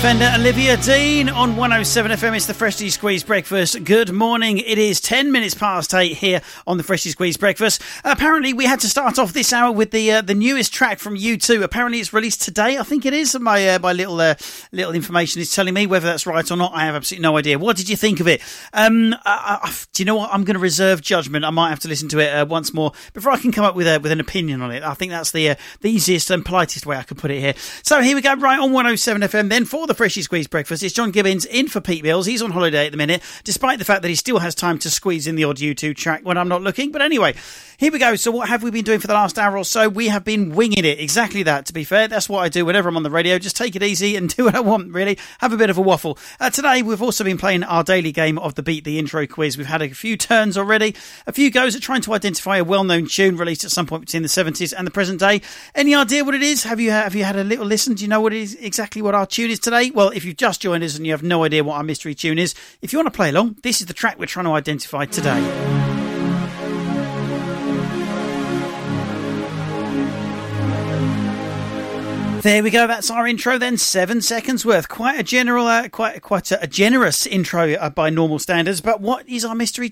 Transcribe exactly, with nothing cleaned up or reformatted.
Fender, Olivia Dean on one oh seven F M. It's the Freshly Squeezed Breakfast. Good morning. It is ten minutes past eight here on the Freshly Squeezed Breakfast. Apparently, we had to start off this hour with the uh, the newest track from U two. Apparently, it's released today. I think it is. My uh, my little uh, little information is telling me whether that's right or not. I have absolutely no idea. What did you think of it? Um, I, I, do you know what? I'm going to reserve judgment. I might have to listen to it uh, once more before I can come up with a, with an opinion on it. I think that's the uh, the easiest and politest way I could put it here. So here we go. Right on one oh seven F M. Then for the Freshly Squeezed Breakfast, it's John Gibbons in for Pete Mills. He's on holiday at the minute, despite the fact that he still has time to squeeze in the odd U two track when I'm not looking. But anyway, here we go. So what have we been doing for the last hour or so? We have been winging it. Exactly that, to be fair. That's what I do whenever I'm on the radio. Just take it easy and do what I want, really. Have a bit of a waffle. Uh, today, we've also been playing our daily game of the Beat the Intro quiz. We've had a few turns already, a few goes at trying to identify a well-known tune released at some point between the seventies and the present day. Any idea what it is? Have you have you had a little listen? Do you know what it is, exactly what our tune is today? Well, if you've just joined us and you have no idea what our mystery tune is, if you want to play along, this is the track we're trying to identify today. There we go. That's our intro then. Seven seconds worth. Quite a general, uh, quite quite a, a generous intro uh, by normal standards. But what is our mystery